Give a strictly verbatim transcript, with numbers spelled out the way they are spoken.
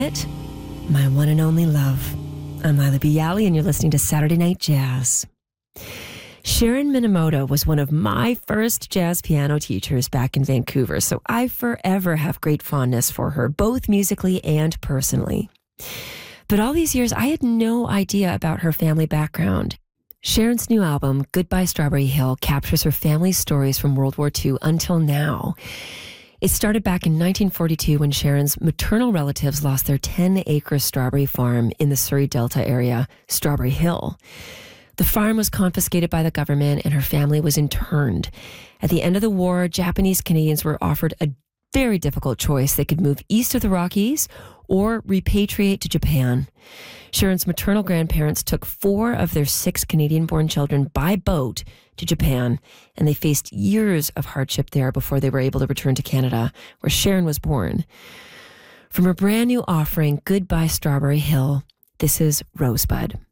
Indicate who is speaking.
Speaker 1: It, my one and only love. I'm Lila Bialy, and you're listening to Saturday Night Jazz. Sharon Minamoto was one of my first jazz piano teachers back in Vancouver, so I forever have great fondness for her, both musically and personally. But all these years, I had no idea about her family background. Sharon's new album, Goodbye Strawberry Hill, captures her family's stories from World War Two until now. It started back in nineteen forty-two when Sharon's maternal relatives lost their ten-acre strawberry farm in the Surrey Delta area, Strawberry Hill. The farm was confiscated by the government and her family was interned. At the end of the war, Japanese Canadians were offered a very difficult choice. They could move east of the Rockies or repatriate to Japan. Sharon's maternal grandparents took four of their six Canadian-born children by boat to Japan, and they faced years of hardship there before they were able to return to Canada, where Sharon was born. From her brand new offering, Goodbye Strawberry Hill, this is Rosebud.